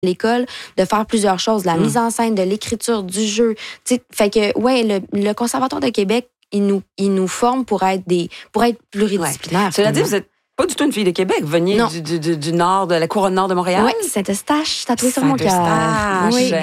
l'école, de faire plusieurs choses, de la mise en scène, de l'écriture, du jeu. T'sais, fait que, le Conservatoire de Québec, il nous forme pour être pluridisciplinaires. Ouais. Cela dit, vous êtes pas du tout une fille de Québec. Vous veniez du nord, de la couronne nord de Montréal. Oui, Saint-Eustache, tatoué sur mon cœur. Oui.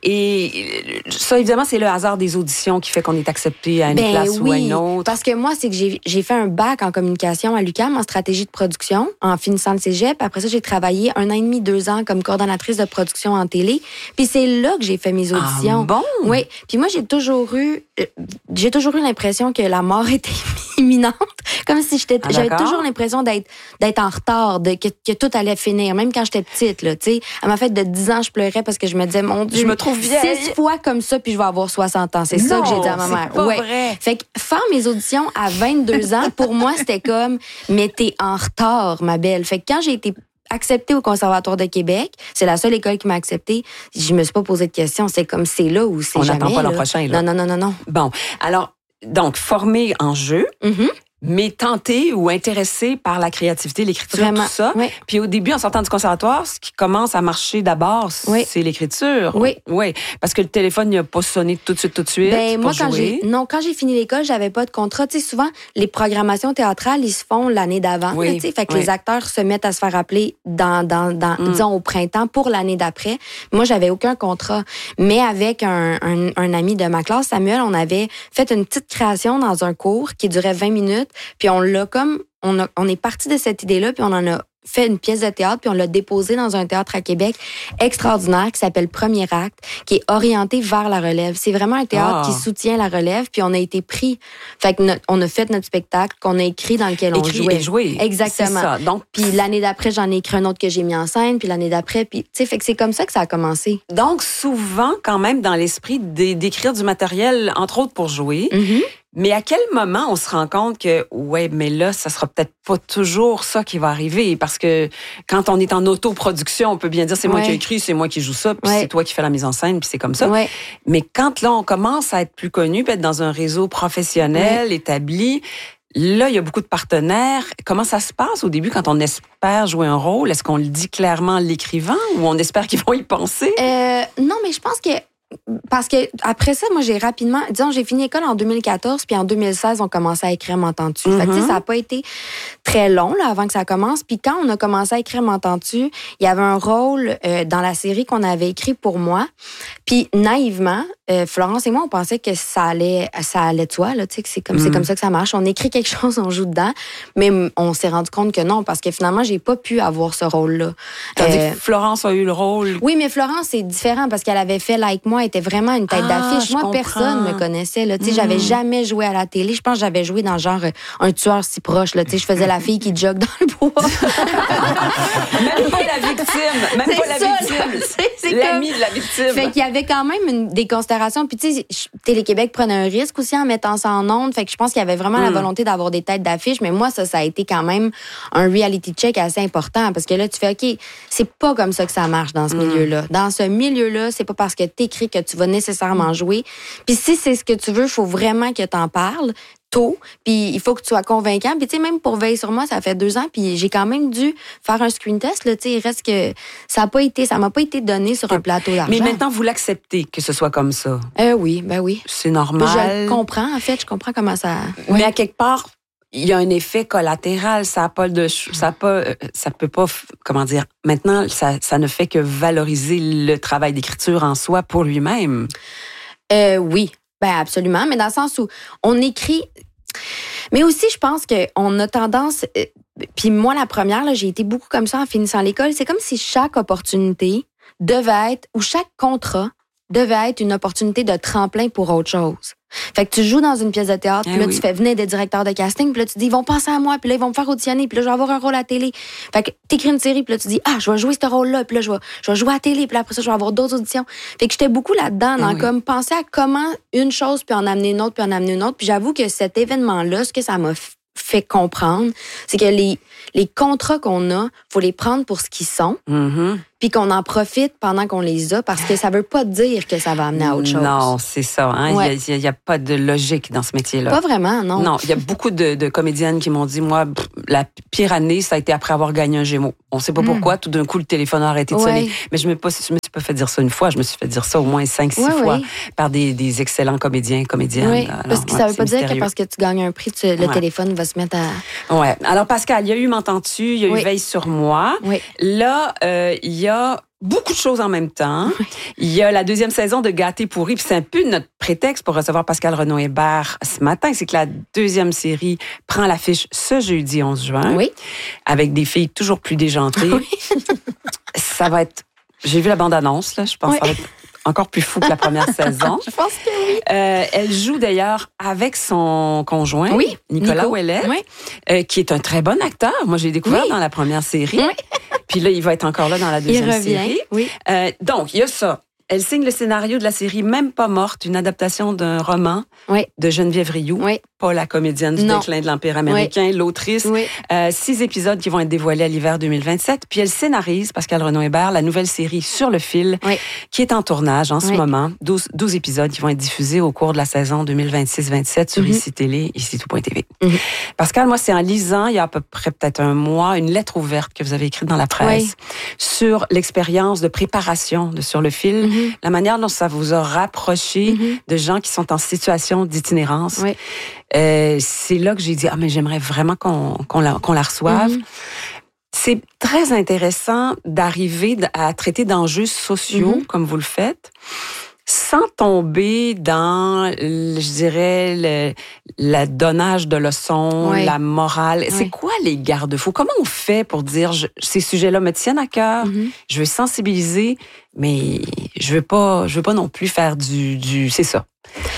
Et ça, évidemment, c'est le hasard des auditions qui fait qu'on est accepté à une place ou à une autre. Parce que moi, c'est que j'ai fait un bac en communication à l'UQAM en stratégie de production en finissant le cégep. Après ça, j'ai travaillé 1 an et demi, 2 ans comme coordonnatrice de production en télé. Puis c'est là que j'ai fait mes auditions. Ah bon? Oui. Puis moi, j'ai toujours eu l'impression que la mort était imminente. Comme si j'avais toujours l'impression d'être en retard, que tout allait finir, même quand j'étais petite, là, tu sais. À ma fête de 10 ans, je pleurais parce que je me disais, mon Dieu, je me trouve vieille. 6 fois comme ça, puis je vais avoir 60 ans. C'est ça que j'ai dit à ma mère. C'est pas vrai. Fait que faire mes auditions à 22 ans, pour moi, c'était comme, mais t'es en retard, ma belle. Fait que quand j'ai été acceptée au Conservatoire de Québec, c'est la seule école qui m'a acceptée. Je me suis pas posé de questions. C'est comme, c'est là ou c'est jamais. On n'attend pas l'an prochain, là. Non. Bon. Alors, donc, formée en jeu. Mais tentée ou intéressée par la créativité, l'écriture, vraiment, tout ça. Oui. Puis au début, en sortant du conservatoire, ce qui commence à marcher d'abord, c'est l'écriture. Oui. Parce que le téléphone n'a pas sonné tout de suite. Ben, moi, quand jouer. j'ai fini l'école, j'avais pas de contrat. Tu sais, souvent, les programmations théâtrales, ils se font l'année d'avant. Oui. Tu sais, fait que les acteurs se mettent à se faire appeler disons, au printemps pour l'année d'après. Moi, j'avais aucun contrat. Mais avec un ami de ma classe, Samuel, on avait fait une petite création dans un cours qui durait 20 minutes. Puis on est parti de cette idée-là, puis on en a fait une pièce de théâtre, puis on l'a déposée dans un théâtre à Québec extraordinaire qui s'appelle Premier Acte, qui est orienté vers la relève. C'est vraiment un théâtre qui soutient la relève, puis on a été pris. Fait que on a fait notre spectacle qu'on a écrit dans lequel on jouait. Et joué. Exactement. C'est ça. Donc, puis l'année d'après, j'en ai écrit un autre que j'ai mis en scène, puis l'année d'après, puis tu sais, fait que c'est comme ça que ça a commencé. Donc, souvent, quand même, dans l'esprit d'écrire du matériel, entre autres pour jouer. Mais à quel moment on se rend compte que, mais là, ça sera peut-être pas toujours ça qui va arriver? Parce que quand on est en autoproduction, on peut bien dire c'est moi qui ai écrit, c'est moi qui joue ça, puis c'est toi qui fais la mise en scène, puis c'est comme ça. Mais quand là, on commence à être plus connu, puis être dans un réseau professionnel, établi, là, il y a beaucoup de partenaires. Comment ça se passe au début quand on espère jouer un rôle? Est-ce qu'on le dit clairement en l'écrivant ou on espère qu'ils vont y penser? Non, mais je pense que parce que après ça, moi, j'ai fini l'école en 2014, puis en 2016, on commençait à écrire M'entends-tu. Fait que, ça n'a pas été très long là, avant que ça commence. Puis quand on a commencé à écrire M'entends-tu, il y avait un rôle dans la série qu'on avait écrit pour moi. Puis naïvement, Florence et moi, on pensait que ça allait de soi. Là, c'est comme ça que ça marche. On écrit quelque chose, on joue dedans. Mais on s'est rendu compte que non, parce que finalement, j'ai pas pu avoir ce rôle-là. Tandis que Florence a eu le rôle. Oui, mais Florence, c'est différent parce qu'elle avait fait Like Moi, elle était vraiment une tête d'affiche. Moi, personne me connaissait. Là. J'avais jamais joué à la télé. Je pense que j'avais joué dans genre Un tueur si proche. Là. Je faisais la fille qui jogue dans le bois. Même pas la victime. C'est l'amie de la victime. Fait qu'il y avait quand même des considérations. Puis tu sais, Télé-Québec prenait un risque aussi en mettant ça en ondes. Fait que je pense qu'il y avait vraiment la volonté d'avoir des têtes d'affiche. Mais moi, ça a été quand même un reality check assez important. Parce que là, tu fais, OK, c'est pas comme ça que ça marche dans ce milieu-là. Dans ce milieu-là, c'est pas parce que t'écris que tu vas nécessairement jouer. Puis si c'est ce que tu veux, il faut vraiment que t'en parles tôt, puis il faut que tu sois convaincant. Puis tu sais, même pour Veille sur moi, ça fait 2 ans, puis j'ai quand même dû faire un screen test. Là, il reste que ça m'a pas été donné sur un plateau d'argent. Mais maintenant, vous l'acceptez que ce soit comme ça? Oui, ben oui. C'est normal. Je comprends, en fait, je comprends comment ça... Mais à quelque part, il y a un effet collatéral. Ça peut pas, comment dire, maintenant, ça ne fait que valoriser le travail d'écriture en soi pour lui-même. Oui, ben absolument, mais dans le sens où on écrit... Mais aussi, je pense qu'on a tendance... Puis moi, la première, là, j'ai été beaucoup comme ça en finissant l'école. C'est comme si chaque opportunité devait être, ou chaque contrat devait être une opportunité de tremplin pour autre chose. Fait que tu joues dans une pièce de théâtre, puis là, tu fais venir des directeurs de casting, puis là, tu dis, ils vont penser à moi, puis là, ils vont me faire auditionner, puis là, je vais avoir un rôle à la télé. Fait que t'écris une série, puis là, tu dis, je vais jouer ce rôle-là, puis là, je vais jouer à la télé, puis là, après ça, je vais avoir d'autres auditions. Fait que j'étais beaucoup là-dedans, dans comme penser à comment une chose, puis en amener une autre, puis en amener une autre. Puis j'avoue que cet événement-là, ce que ça m'a fait comprendre, c'est que les contrats qu'on a, faut les prendre pour ce qu'ils sont. puis qu'on en profite pendant qu'on les a, parce que ça veut pas dire que ça va amener à autre chose. Non, c'est ça. Hein? Ouais. Il y a pas de logique dans ce métier-là. Pas vraiment, non. Non, il y a beaucoup de comédiennes qui m'ont dit, moi, la pire année, ça a été après avoir gagné un Gémeaux. On sait pas pourquoi, tout d'un coup, le téléphone a arrêté de sonner. Mais je me suis pas fait dire ça une fois, je me suis fait dire ça au moins 5-6 fois par des excellents comédiens, comédiennes. Oui, parce que ça veut pas dire que parce que tu gagnes un prix, le téléphone va se mettre à... Ouais. Alors, Pascal, il y a eu M'entends-tu, il y a eu Veille sur moi. Oui. Là, il y a beaucoup de choses en même temps. Oui. Il y a la 2e saison de Gâté pourri, puis c'est un peu notre prétexte pour recevoir Pascal Renaud-Hébert ce matin, c'est que la 2e série prend l'affiche ce jeudi 11 juin, avec des filles toujours plus déjantées. Oui. Ça va être... J'ai vu la bande-annonce, là, je pense que ça va être encore plus fou que la première saison. Je pense que oui. Elle joue d'ailleurs avec son conjoint, Nicolas Ouellet, qui est un très bon acteur. Moi, j'ai découvert dans la première série. Oui. Puis là, il va être encore là dans la 2e série. Oui. Donc, il y a ça. Elle signe le scénario de la série Même pas morte, une adaptation d'un roman de Geneviève Rioux, pas la comédienne du déclin de l'Empire américain, l'autrice. 6 épisodes qui vont être dévoilés à l'hiver 2027. Puis elle scénarise, Pascal Renaud-Hébert, la nouvelle série Sur le fil, qui est en tournage en ce moment. 12 épisodes qui vont être diffusés au cours de la saison 2026-27 sur ICI Télé, ICI-tout.tv. Pascal, moi, c'est en lisant, il y a à peu près peut-être un mois, une lettre ouverte que vous avez écrite dans la presse sur l'expérience de préparation de Sur le fil, la manière dont ça vous a rapproché de gens qui sont en situation d'itinérance. C'est là que j'ai dit, mais j'aimerais vraiment qu'on la reçoive. C'est très intéressant d'arriver à traiter d'enjeux sociaux comme vous le faites, sans tomber dans, je dirais, le donnage de leçons, la morale. C'est quoi les garde-fous? Comment on fait pour dire, ces sujets-là me tiennent à cœur, je veux sensibiliser, mais je veux pas non plus faire du c'est ça.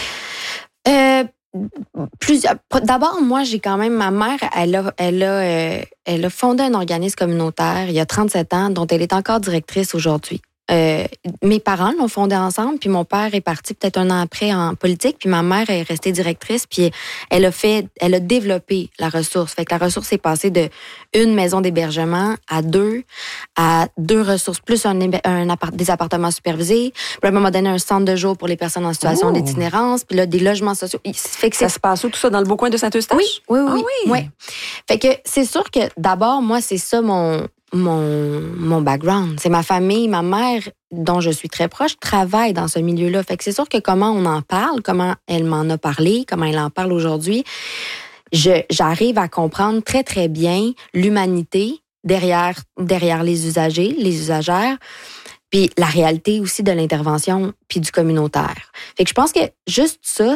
D'abord, moi, j'ai quand même, ma mère, elle a fondé un organisme communautaire il y a 37 ans, dont elle est encore directrice aujourd'hui. Mes parents l'ont fondé ensemble, puis mon père est parti peut-être un an après en politique, puis ma mère est restée directrice, puis elle a développé la ressource. Fait que la ressource est passée de une maison d'hébergement à deux ressources, plus des appartements supervisés, puis à un moment donné, un centre de jour pour les personnes en situation d'itinérance, puis là, des logements sociaux. Fait que ça se passe où, tout ça, dans le beau coin de Saint-Eustache? Oui. Fait que c'est sûr que d'abord, moi, c'est ça mon background. C'est ma famille, ma mère, dont je suis très proche, travaille dans ce milieu-là. Fait que c'est sûr que comment on en parle, comment elle m'en a parlé, comment elle en parle aujourd'hui, j'arrive à comprendre très, très bien l'humanité derrière les usagers, les usagères, puis la réalité aussi de l'intervention puis du communautaire. Fait que je pense que juste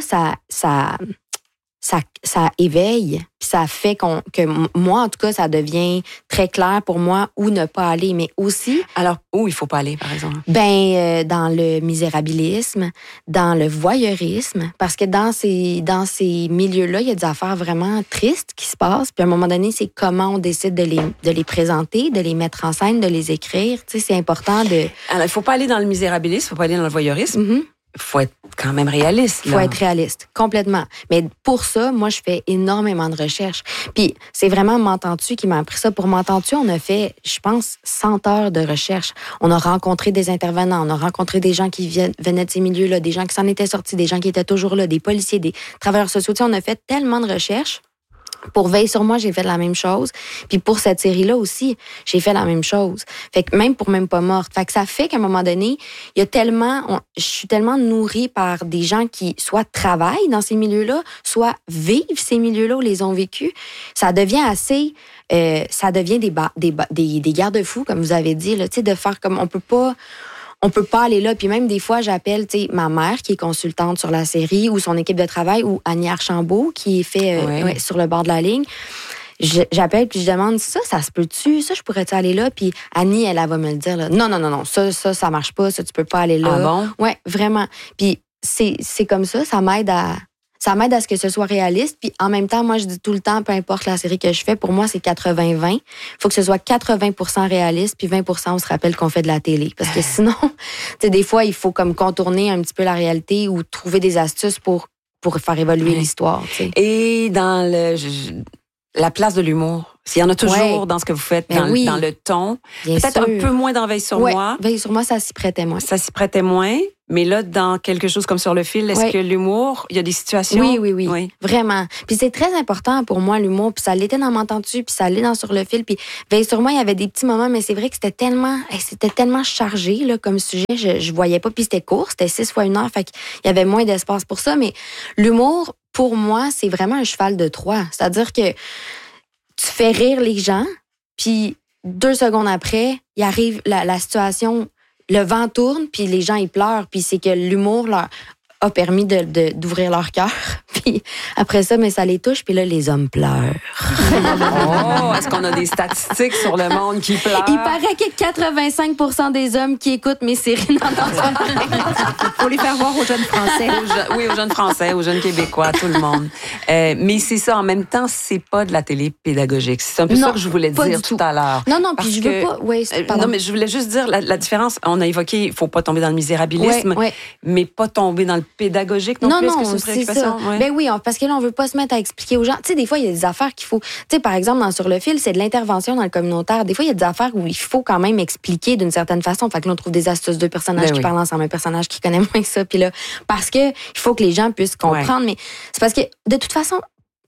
ça éveille, puis ça fait que moi, en tout cas, ça devient très clair pour moi où ne pas aller, mais aussi... Alors, où il faut pas aller, par exemple? Dans le misérabilisme, dans le voyeurisme, parce que dans ces milieux-là, il y a des affaires vraiment tristes qui se passent, puis à un moment donné, c'est comment on décide de les présenter, de les mettre en scène, de les écrire. Tu sais, c'est important de... Alors, il faut pas aller dans le misérabilisme, il faut pas aller dans le voyeurisme. Faut être quand même réaliste. Faut être réaliste, complètement. Mais pour ça, moi, je fais énormément de recherches. Puis c'est vraiment M'entends-tu qui m'a appris ça. Pour M'entends-tu, on a fait, je pense, 100 heures de recherche. On a rencontré des intervenants, on a rencontré des gens qui venaient de ces milieux-là, des gens qui s'en étaient sortis, des gens qui étaient toujours là, des policiers, des travailleurs sociaux. Tu sais, on a fait tellement de recherches. Pour Veille sur moi, j'ai fait la même chose. Puis pour cette série-là aussi, j'ai fait la même chose. Fait que même pour Même pas morte. Fait que ça fait qu'à un moment donné, il y a je suis tellement nourrie par des gens qui soit travaillent dans ces milieux-là, soit vivent ces milieux-là ou les ont vécus. Ça devient assez... ça devient des garde-fous, comme vous avez dit, là, tu sais, de faire comme on peut pas aller là. Puis même des fois, j'appelle ma mère qui est consultante sur la série ou son équipe de travail ou Annie Archambault qui est fait sur le bord de la ligne. J'appelle puis je demande ça se peut-tu? Ça, je pourrais-tu aller là? Puis Annie, elle va me le dire. Là, non, ça marche pas. Ça, tu peux pas aller là. Ah bon? Ouais, vraiment. Puis c'est comme ça m'aide à ce que ce soit réaliste. Puis en même temps, moi, je dis tout le temps, peu importe la série que je fais, pour moi, c'est 80-20. Il faut que ce soit 80% réaliste, puis 20%, on se rappelle qu'on fait de la télé. Parce que sinon, tu sais, des fois, il faut comme contourner un petit peu la réalité ou trouver des astuces pour faire évoluer l'histoire. Tu sais. Et dans la place de l'humour, Il y en a toujours dans ce que vous faites, dans le ton. Bien peut-être sûr. un peu moins dans Veille sur moi. Veille sur moi, ça s'y prêtait moins. Ça s'y prêtait moins. Mais là, dans quelque chose comme Sur le fil, est-ce que l'humour, il y a des situations? Oui. Vraiment. Puis c'est très important pour moi, l'humour. Puis ça l'était dans M'entends-tu, puis ça l'est dans Sur le fil. Puis Veille sur moi, il y avait des petits moments, mais c'est vrai que c'était tellement chargé là, comme sujet. Je voyais pas. Puis c'était court, c'était 6 fois 1 heure. Fait qu'il y avait moins d'espace pour ça. Mais l'humour, pour moi, c'est vraiment un cheval de Troie. C'est-à-dire que tu fais rire les gens, puis 2 secondes après, il arrive la situation, le vent tourne, puis les gens, ils pleurent, puis c'est que l'humour leur a permis d'ouvrir leur cœur. Puis après ça, mais ça les touche, puis là, les hommes pleurent. Est-ce qu'on a des statistiques sur le monde qui pleure? Il paraît que 85% des hommes qui écoutent mes séries n'entendent pas. Faut les faire voir aux jeunes Français. Aux jeunes Français, aux jeunes Québécois, tout le monde. Mais c'est ça, en même temps, c'est pas de la télé pédagogique. C'est un peu ça que je voulais dire tout à l'heure. Non, puis je veux pas... Oui, non, mais je voulais juste dire la différence. On a évoqué, il faut pas tomber dans le misérabilisme, mais pas tomber dans le pédagogique non plus. Est-ce que c'est une préoccupation? Ça. Ben oui, parce que là, on veut pas se mettre à expliquer aux gens. Tu sais, des fois, il y a des affaires qu'il faut... Tu sais, par exemple, dans Sur le fil, c'est de l'intervention dans le communautaire. Des fois, il y a des affaires où il faut quand même expliquer d'une certaine façon. Fait que là, on trouve des astuces, 2 personnages qui parlent ensemble, un personnage qui connaît moins que ça. Puis là, parce que il faut que les gens puissent comprendre. Mais c'est parce que, de toute façon,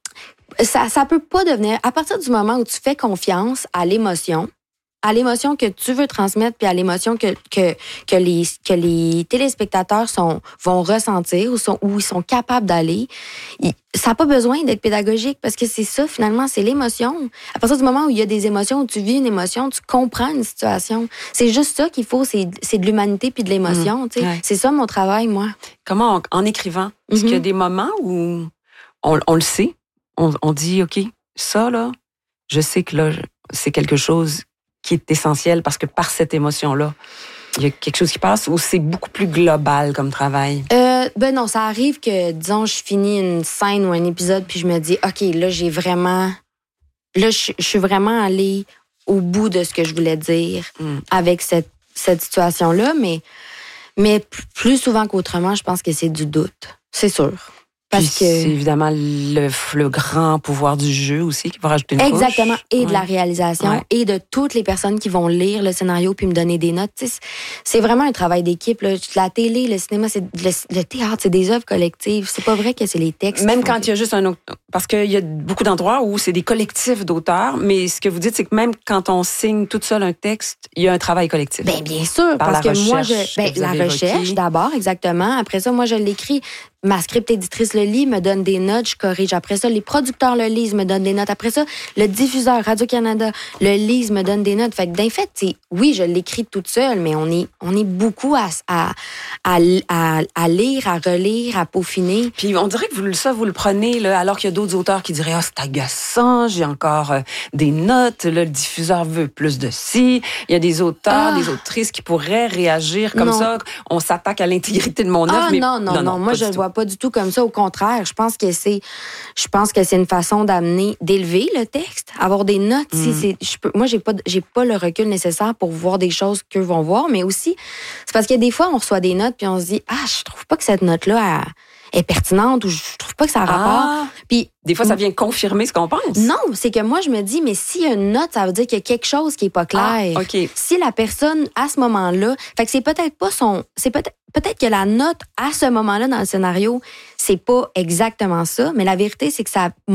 ça peut pas devenir... À partir du moment où tu fais confiance à l'émotion que tu veux transmettre, puis à l'émotion que les téléspectateurs vont ressentir où ils sont capables d'aller, ça n'a pas besoin d'être pédagogique, parce que c'est ça, finalement, c'est l'émotion. À partir du moment où il y a des émotions, où tu vis une émotion, tu comprends une situation. C'est juste ça qu'il faut, c'est de l'humanité puis de l'émotion. C'est ça mon travail, moi. Comment, en écrivant, est-ce qu'il y a des moments où on le sait, on dit, OK, ça, là, je sais que là, c'est quelque chose qui est essentiel parce que par cette émotion-là, il y a quelque chose qui passe, ou c'est beaucoup plus global comme travail? Ben non, ça arrive que, disons, je finis une scène ou un épisode puis je me dis, OK, là, je suis vraiment allée au bout de ce que je voulais dire avec cette situation-là, mais plus souvent qu'autrement, je pense que c'est du doute. C'est sûr. Parce que c'est évidemment le grand pouvoir du jeu aussi qui va rajouter une couche. Exactement. Et de la réalisation et de toutes les personnes qui vont lire le scénario puis me donner des notes. C'est vraiment un travail d'équipe. Là. La télé, le cinéma, le théâtre, c'est des œuvres collectives. C'est pas vrai que c'est les textes. Même quand il y a juste un autre... Parce qu'il y a beaucoup d'endroits où c'est des collectifs d'auteurs, mais ce que vous dites, c'est que même quand on signe toute seule un texte, il y a un travail collectif. Bien sûr. Parce que moi, la recherche d'abord, exactement. Après ça, moi, je l'écris. Ma script éditrice le lit, me donne des notes, je corrige. Après ça, les producteurs le lisent, me donnent des notes. Après ça, le diffuseur Radio-Canada le lise, me donne des notes. Fait que d'en fait, oui, je l'écris toute seule, mais on est beaucoup à lire, à relire, à peaufiner. Puis on dirait que vous le prenez, là, alors qu'il y a d'autres auteurs qui diraient « Ah, c'est agaçant, j'ai encore des notes, là, le diffuseur veut plus de ci. » Il y a des auteurs, des autrices qui pourraient réagir comme ça. On s'attaque à l'intégrité de mon œuvre. Non. Moi, je le vois pas du tout comme ça. Au contraire, je pense que c'est une façon d'élever le texte, avoir des notes. Moi, j'ai pas le recul nécessaire pour voir des choses qu'eux vont voir, mais aussi, c'est parce que des fois, on reçoit des notes puis on se dit, je trouve pas que cette note-là est pertinente ou je trouve pas que ça a rapport. Puis des fois, ça vient confirmer ce qu'on pense. Non, c'est que moi, je me dis, mais s'il y a une note, ça veut dire qu'il y a quelque chose qui est pas clair. OK. Si la personne, à ce moment-là, fait que c'est peut-être pas peut-être que la note, à ce moment-là, dans le scénario, c'est pas exactement ça, mais la vérité, c'est que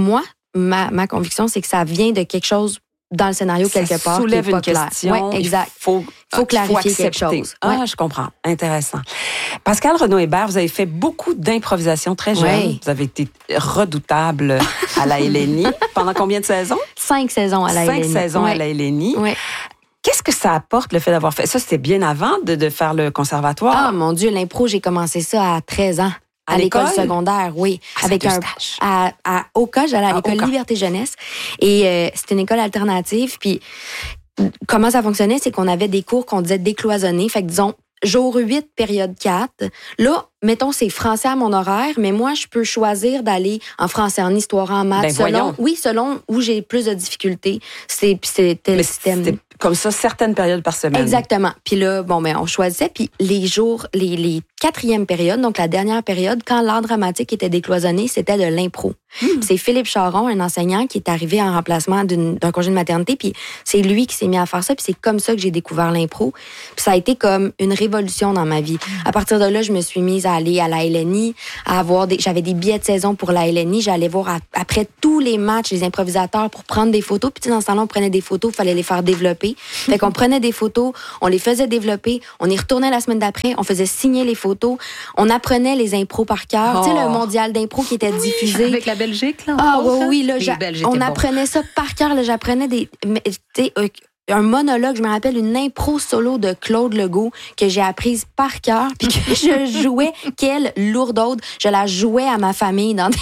ma conviction, c'est que ça vient de quelque chose dans le scénario quelque part. Ça soulève une question. Oui, exact. Il faut clarifier quelque chose. Je comprends. Intéressant. Pascale Renaud-Hébert, vous avez fait beaucoup d'improvisation très jeune. Oui. Vous avez été redoutable à la LNI. Pendant combien de saisons? 5 saisons à la LNI. 5 saisons à la LNI. Oui. Qu'est-ce que ça apporte, le fait d'avoir fait ça? C'était bien avant de faire le conservatoire. Ah, mon Dieu, l'impro, j'ai commencé ça à 13 ans. À l'école secondaire, oui. Avec un stage. À Oka, j'allais à l'école Liberté Jeunesse. Et c'était une école alternative. Puis, comment ça fonctionnait, c'est qu'on avait des cours qu'on disait décloisonnés. Fait que, disons, jour 8, période 4. Là, mettons, c'est français à mon horaire, mais moi, je peux choisir d'aller en français, en histoire, en maths, selon où j'ai plus de difficultés. C'était le système. C'était comme ça, certaines périodes par semaine. Exactement. Puis là, on choisissait. Puis les jours, les quatrièmes périodes, donc la dernière période, quand l'art dramatique était décloisonné, c'était de l'impro. C'est Philippe Charon, un enseignant, qui est arrivé en remplacement d'un congé de maternité. Puis c'est lui qui s'est mis à faire ça. Puis c'est comme ça que j'ai découvert l'impro. Puis ça a été comme une révolution dans ma vie. À partir de là, je me suis mise à aller à la LNI, j'avais des billets de saison pour la LNI. J'allais voir après tous les matchs les improvisateurs pour prendre des photos. Puis dans ce temps-là, on prenait des photos, il fallait les faire développer. Fait qu'on prenait des photos, on les faisait développer, on y retournait la semaine d'après, on faisait signer les photos, on apprenait les impros par cœur. Tu sais, le mondial d'impro qui était diffusé. Avec la Belgique, là. Oui, là, on apprenait ça par cœur. Là, j'apprenais un monologue, je me rappelle une impro solo de Claude Legault que j'ai apprise par cœur, puis que je jouais, quelle lourdaude, je la jouais à ma famille dans des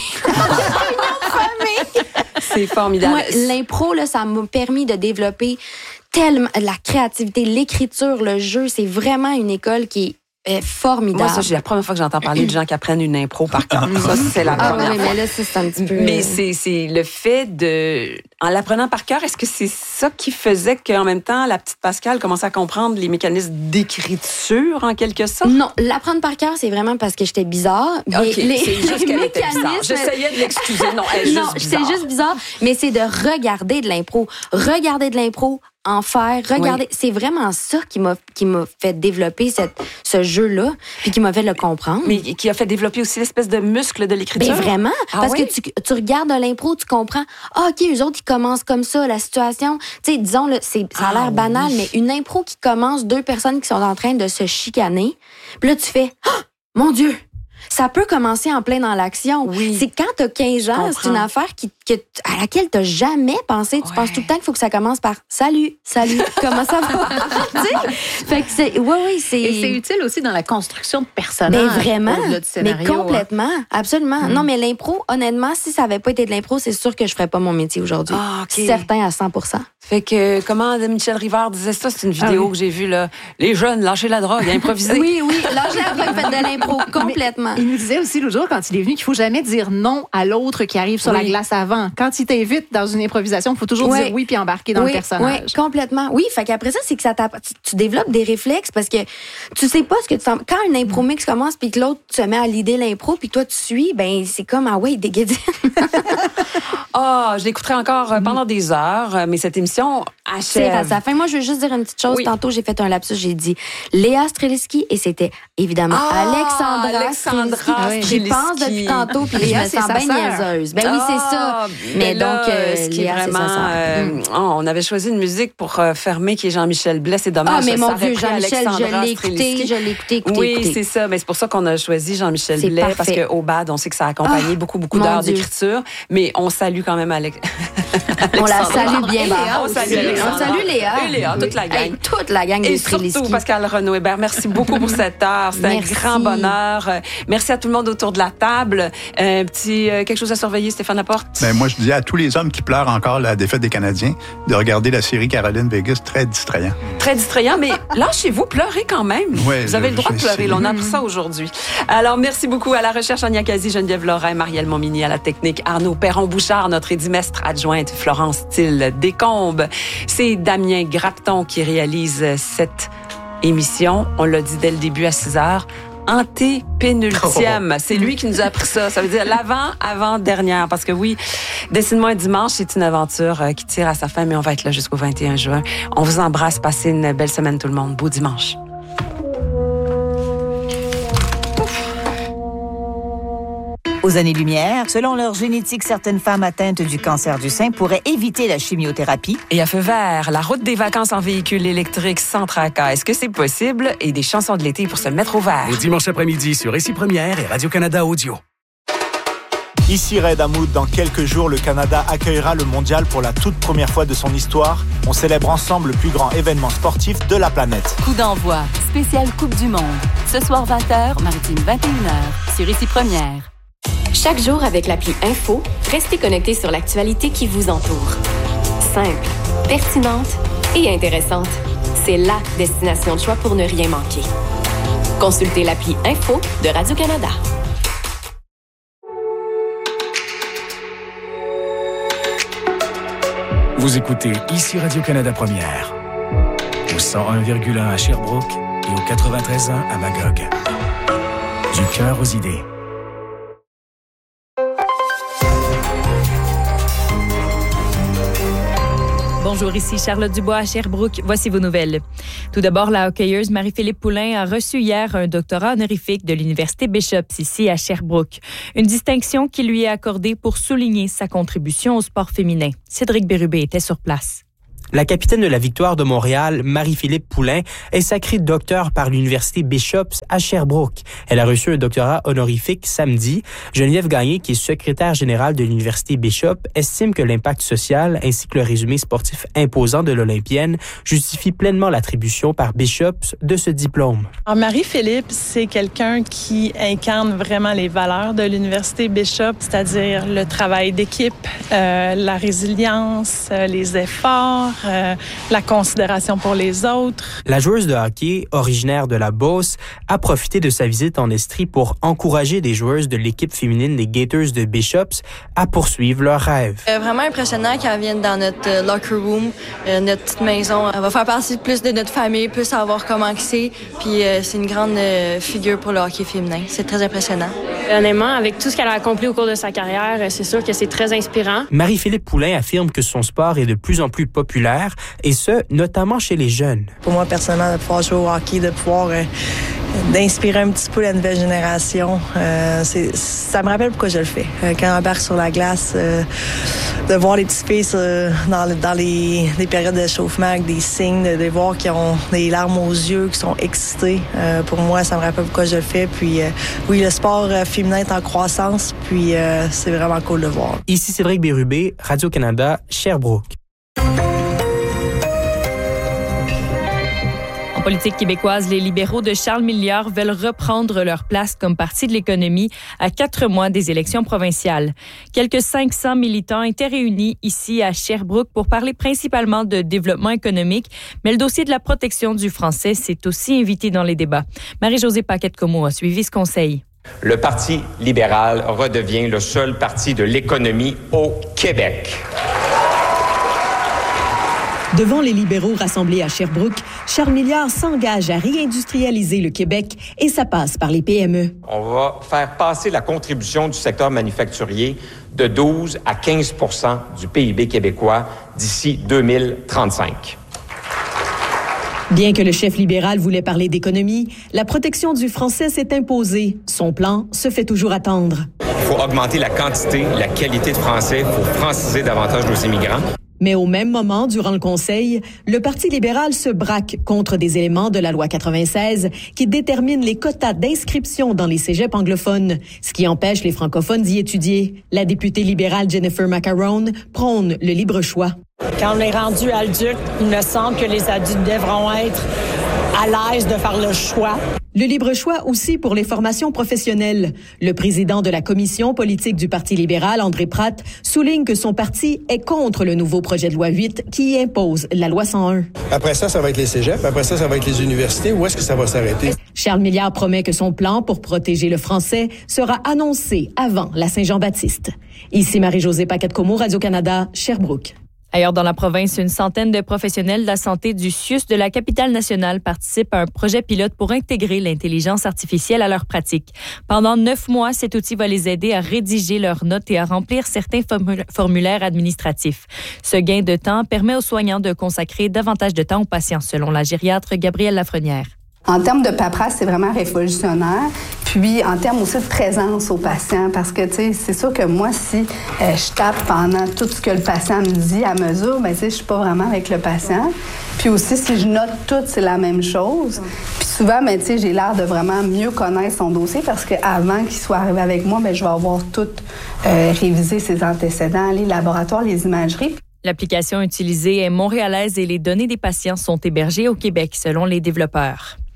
C'est formidable. Ouais, l'impro, là, ça m'a permis de développer tellement la créativité, l'écriture, le jeu. C'est vraiment une école qui est formidable. Moi, ça, c'est la première fois que j'entends parler de gens qui apprennent une impro par cœur. Ça, c'est la première fois. Mais là, c'est un petit peu... Mais c'est le fait de... En l'apprenant par cœur, est-ce que c'est ça qui faisait qu'en même temps, la petite Pascale commençait à comprendre les mécanismes d'écriture, en quelque sorte? Non, l'apprendre par cœur, c'est vraiment parce que j'étais bizarre. OK, c'est juste qu'elle était bizarre. J'essayais de l'excuser. Non, elle est juste bizarre. C'est juste bizarre, mais c'est de regarder de l'impro. Regarder de l'impro, en faire, regarder. Oui. C'est vraiment ça qui m'a fait développer ce jeu-là, puis qui m'a fait le comprendre. Mais qui a fait développer aussi l'espèce de muscle de l'écriture. Ben vraiment, parce que tu regardes de l'impro, tu comprends. Ah, OK, eux autres, ils commencent comme ça, la situation. Tu sais, disons, là, ça a l'air banal, mais une impro qui commence, 2 personnes qui sont en train de se chicaner, puis là, tu fais, ah, mon Dieu! Ça peut commencer en plein dans l'action. Oui. C'est quand t'as 15 ans, c'est une affaire à laquelle t'as jamais pensé. Tu penses tout le temps qu'il faut que ça commence par « Salut, comment ça va? » Fait que c'est... Oui, c'est... Et c'est utile aussi dans la construction de personnages. Mais vraiment, de scénario, mais complètement, absolument. Non, mais l'impro, honnêtement, si ça avait pas été de l'impro, c'est sûr que je ferais pas mon métier aujourd'hui. Okay. Certain à 100%. Fait que, comment Michel Rivard disait ça, c'est une vidéo que j'ai vue, là. Les jeunes, lâchez la drogue, improvisez. Oui, lâchez la drogue, faites de l'impro, complètement. Il nous disait aussi l'autre jour, quand il est venu, qu'il faut jamais dire non à l'autre qui arrive sur la glace avant. Quand il t'invite dans une improvisation, il faut toujours dire oui puis embarquer dans le personnage. Oui, complètement. Oui, fait qu'après ça, c'est que tu développes des réflexes parce que tu sais pas ce que tu sens. Quand une impro mix commence puis que l'autre se met à l'idée l'impro puis toi tu suis, ben c'est comme déguédine. Je l'écouterai encore pendant des heures, mais cette émission achève. C'est à sa fin. Moi, je veux juste dire une petite chose. Oui. Tantôt, j'ai fait un lapsus, j'ai dit Léa Streliski et c'était évidemment Alexandra Streliski. J'y pense depuis tantôt puis je me sens bien niaiseuse. Ben oui, c'est ça. Mais donc, ce qui est vraiment... on avait choisi une musique pour fermer qui est Jean-Michel Blais. C'est dommage. Mais mon Dieu, Jean-Michel, je l'ai écouté. Oui, c'est ça. Mais c'est pour ça qu'on a choisi Jean-Michel Blais parce qu'au BAD, on sait que ça a accompagné beaucoup d'heures d'écriture. Mais on salue quand même on la salue bien bas. On salue Léa. Et Léa, toute la gang. Toute la gang et surtout Pascal Renaud-Hébert. Merci beaucoup pour cette heure. C'était un grand bonheur. Merci à tout le monde autour de la table. Quelque chose à surveiller, Stéphane Laporte? Ben, moi, je dis à tous les hommes qui pleurent encore la défaite des Canadiens de regarder la série Caroline Vegas, très distrayant. Très distrayant, mais lâchez-vous, pleurez quand même. Ouais, vous avez le droit de pleurer. Là, on a appris ça aujourd'hui. Alors, merci beaucoup à la recherche, Ania Kazi, Geneviève Lorrain, Marielle Montmini, à la technique, Arnaud Perron-Bouchard, notre édimestre adjointe, Florence Thill-Descombes. C'est Damien Grapton qui réalise cette émission. On l'a dit dès le début à 6 heures. Antépénultième. C'est lui qui nous a appris ça. Ça veut dire avant-dernière. Parce que oui, Dessine-moi un dimanche, c'est une aventure qui tire à sa fin, mais on va être là jusqu'au 21 juin. On vous embrasse. Passez une belle semaine tout le monde. Beau dimanche. Aux années-lumière, selon leur génétique, certaines femmes atteintes du cancer du sein pourraient éviter la chimiothérapie. Et à feu vert, la route des vacances en véhicule électrique sans tracas. Est-ce que c'est possible? Et des chansons de l'été pour se mettre au vert. Le dimanche après-midi sur Récit Première et Radio-Canada Audio. Ici Red Hamoud, dans quelques jours, le Canada accueillera le mondial pour la toute première fois de son histoire. On célèbre ensemble le plus grand événement sportif de la planète. Coup d'envoi, spécial Coupe du Monde. Ce soir 20h, maritime 21h, sur Récit Première. Chaque jour avec l'appli Info, restez connectés sur l'actualité qui vous entoure. Simple, pertinente et intéressante. C'est la destination de choix pour ne rien manquer. Consultez l'appli Info de Radio-Canada. Vous écoutez ici Radio-Canada Première, au 101,1 à Sherbrooke et au 93.1 à Magog. Du cœur aux idées. Bonjour, ici Charlotte Dubois à Sherbrooke. Voici vos nouvelles. Tout d'abord, la hockeyeuse Marie-Philippe Poulin a reçu hier un doctorat honorifique de l'Université Bishops ici à Sherbrooke. Une distinction qui lui est accordée pour souligner sa contribution au sport féminin. Cédric Bérubé était sur place. La capitaine de la Victoire de Montréal, Marie-Philippe Poulin, est sacrée docteur par l'Université Bishops à Sherbrooke. Elle a reçu un doctorat honorifique samedi. Geneviève Gagné, qui est secrétaire générale de l'Université Bishops, estime que l'impact social ainsi que le résumé sportif imposant de l'Olympienne justifie pleinement l'attribution par Bishops de ce diplôme. Alors, Marie-Philippe, c'est quelqu'un qui incarne vraiment les valeurs de l'Université Bishops, c'est-à-dire le travail d'équipe, la résilience, les efforts, la considération pour les autres. La joueuse de hockey, originaire de la Beauce, a profité de sa visite en Estrie pour encourager des joueuses de l'équipe féminine des Gators de Bishops à poursuivre leurs rêves. Vraiment impressionnant qu'elle vienne dans notre locker room, notre petite maison. Elle va faire partie plus de notre famille, plus savoir comment c'est. Puis c'est une grande figure pour le hockey féminin. C'est très impressionnant. Honnêtement, avec tout ce qu'elle a accompli au cours de sa carrière, c'est sûr que c'est très inspirant. Marie-Philippe Poulin affirme que son sport est de plus en plus populaire, et ce, notamment chez les jeunes. Pour moi, personnellement, de pouvoir jouer au hockey, de pouvoir d'inspirer un petit peu la nouvelle génération, ça me rappelle pourquoi je le fais. Quand on embarque sur la glace, de voir les petites filles dans les périodes d'échauffement avec des signes, de voir qu'ils ont des larmes aux yeux, qui sont excités. Pour moi, ça me rappelle pourquoi je le fais. Puis oui, le sport féminin est en croissance, puis c'est vraiment cool de voir. Ici Cédric Bérubé, Radio-Canada, Sherbrooke. En politique québécoise, les libéraux de Charles Milliard veulent reprendre leur place comme parti de l'économie à 4 mois des élections provinciales. Quelques 500 militants étaient réunis ici à Sherbrooke pour parler principalement de développement économique, mais le dossier de la protection du français s'est aussi invité dans les débats. Marie-Josée Paquette-Comeau a suivi ce conseil. Le Parti libéral redevient le seul parti de l'économie au Québec. Devant les libéraux rassemblés à Sherbrooke, Charles Milliard s'engage à réindustrialiser le Québec et ça passe par les PME. On va faire passer la contribution du secteur manufacturier de 12 à 15 % du PIB québécois d'ici 2035. Bien que le chef libéral voulait parler d'économie, la protection du français s'est imposée. Son plan se fait toujours attendre. Il faut augmenter la quantité, la qualité de français. Il faut franciser davantage nos immigrants. Mais au même moment, durant le Conseil, le Parti libéral se braque contre des éléments de la loi 96 qui déterminent les quotas d'inscription dans les cégeps anglophones, ce qui empêche les francophones d'y étudier. La députée libérale Jennifer Macarone prône le libre choix. Quand on est rendu adulte, il me semble que les adultes devront être à l'aise de faire le choix. Le libre choix aussi pour les formations professionnelles. Le président de la commission politique du Parti libéral, André Pratt, souligne que son parti est contre le nouveau projet de loi 8 qui impose la loi 101. Après ça va être les cégeps. Après ça va être les universités. Où est-ce que ça va s'arrêter? Charles Milliard promet que son plan pour protéger le français sera annoncé avant la Saint-Jean-Baptiste. Ici Marie-Josée Paquette-Comeau, Radio-Canada, Sherbrooke. Ailleurs dans la province, une centaine de professionnels de la santé du CIUS de la capitale nationale participent à un projet pilote pour intégrer l'intelligence artificielle à leur pratique. Pendant 9 mois, cet outil va les aider à rédiger leurs notes et à remplir certains formulaires administratifs. Ce gain de temps permet aux soignants de consacrer davantage de temps aux patients, selon la gériatre Gabrielle Lafrenière. En termes de paperasse, c'est vraiment révolutionnaire. Puis, en termes aussi de présence aux patients, parce que, tu sais, c'est sûr que moi, si je tape pendant tout ce que le patient me dit à mesure, bien, tu sais, je suis pas vraiment avec le patient. Puis aussi, si je note tout, c'est la même chose. Puis souvent, bien, tu sais, j'ai l'air de vraiment mieux connaître son dossier parce qu'avant qu'il soit arrivé avec moi, bien, je vais avoir tout révisé ses antécédents, les laboratoires, les imageries. L'application utilisée est montréalaise et les données des patients sont hébergées au Québec, selon les développeurs.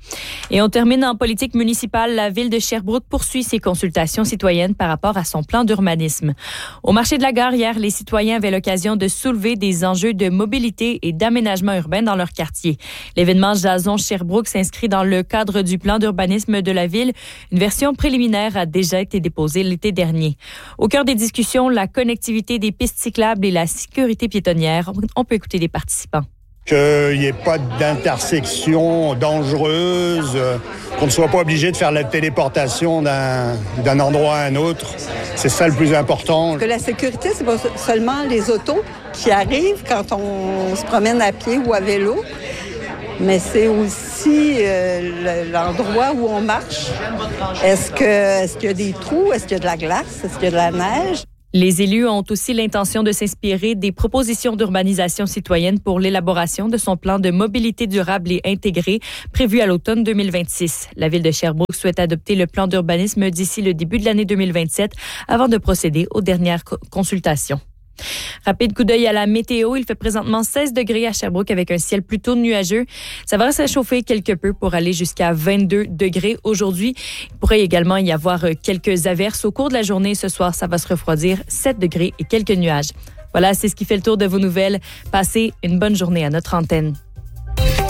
Et on termine en politique municipale. La ville de Sherbrooke poursuit ses consultations citoyennes par rapport à son plan d'urbanisme. Au marché de la gare hier, les citoyens avaient l'occasion de soulever des enjeux de mobilité et d'aménagement urbain dans leur quartier. L'événement Jason Sherbrooke s'inscrit dans le cadre du plan d'urbanisme de la ville. Une version préliminaire a déjà été déposée l'été dernier. Au cœur des discussions, la connectivité des pistes cyclables et la sécurité piétonnière. On peut écouter les participants. Qu'il n'y ait pas d'intersection dangereuse, qu'on ne soit pas obligé de faire la téléportation d'un endroit à un autre. C'est ça le plus important. Que la sécurité, c'est pas seulement les autos qui arrivent quand on se promène à pied ou à vélo, mais c'est aussi l'endroit où on marche. Est-ce qu'il y a des trous? Est-ce qu'il y a de la glace? Est-ce qu'il y a de la neige? Les élus ont aussi l'intention de s'inspirer des propositions d'urbanisation citoyenne pour l'élaboration de son plan de mobilité durable et intégré prévu à l'automne 2026. La ville de Sherbrooke souhaite adopter le plan d'urbanisme d'ici le début de l'année 2027 avant de procéder aux dernières consultations. Rapide coup d'œil à la météo. Il fait présentement 16 degrés à Sherbrooke avec un ciel plutôt nuageux. Ça va s'échauffer quelque peu pour aller jusqu'à 22 degrés aujourd'hui. Il pourrait également y avoir quelques averses au cours de la journée. Ce soir, ça va se refroidir, 7 degrés et quelques nuages. Voilà, c'est ce qui fait le tour de vos nouvelles. Passez une bonne journée à notre antenne.